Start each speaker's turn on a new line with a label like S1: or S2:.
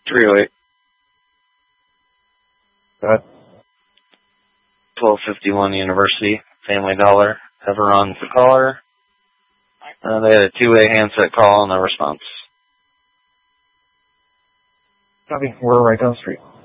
S1: 308.
S2: Go ahead.
S1: 1251 University, Family Dollar. Ever on the caller. They had a two-way handset call and no response.
S2: Copy. We're right down the street.